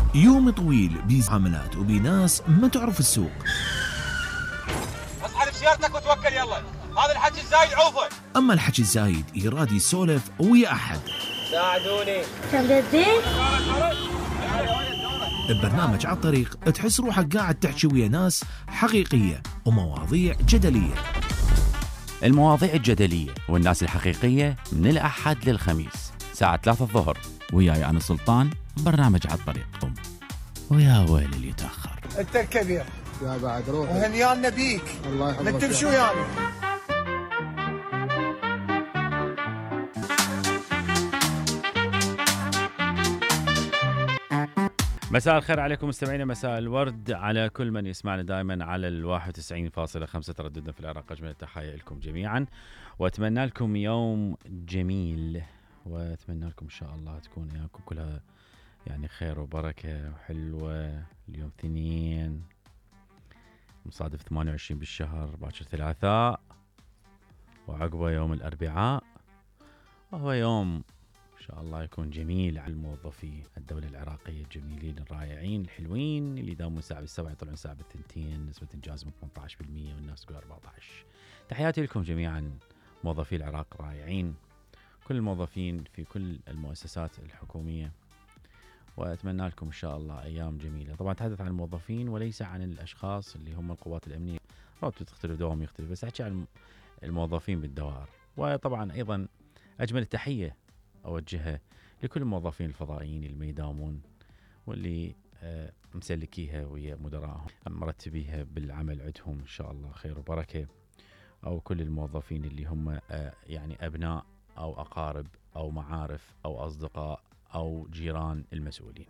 يوم طويل بيعاملات وبناس ما تعرف السوق. اصحى بسيارتك وتوكل يلا، هذا الحكي الزايد عوفه. أما الحكي الزايد يراد يسولف ويا أحد. ساعدوني. تمدين؟ ببرنامج على الطريق تحس روحك قاعد تحكي ويا ناس حقيقية ومواضيع جدلية. المواضيع الجدلية والناس الحقيقية من الأحد للخميس الساعة 3 الظهر، وياي أنا سلطان. برنامج على الطريق. ويا ويل اللي يتأخر. انت الكبير يا بعد روحي وهنيانا بيك. الله يحفظك. من تمشي ويانا. مساء الخير عليكم مستمعينا، مساء الورد على كل من يسمعنا دائما على 91.5 ترددنا في العراق. أجمل التحية لكم جميعا، وأتمنى لكم يوم جميل، وأتمنى لكم إن شاء الله تكون أيامكم كلها يعني خير وبركة وحلوة. اليوم اثنين مصادف 28 بالشهر، باكر ثلاثاء، وعقبه يوم الأربعاء، وهو يوم إن شاء الله يكون جميل على الموظفي الدولة العراقية الجميلين الرائعين الحلوين اللي يداومون ساعة بالسبعة يطلعون ساعة بالثنتين، نسبة إنجازهم 18% والناس تقول 14. تحياتي لكم جميعا موظفي العراق رائعين، كل الموظفين في كل المؤسسات الحكومية، وأتمنى لكم إن شاء الله أيام جميلة. طبعا أتحدث عن الموظفين وليس عن الأشخاص اللي هم القوات الأمنية، راتب تختلف، دوام يختلف، بس أحكي عن الموظفين بالدوائر. وطبعا أيضا أجمل التحية أوجهها لكل الموظفين الفضائيين اللي ما يداومون واللي مسلكيها ويا مدراءهم مرتبيها بالعمل عندهم إن شاء الله خير وبركة، أو كل الموظفين اللي هم يعني أبناء أو أقارب أو معارف أو أصدقاء أو جيران المسؤولين.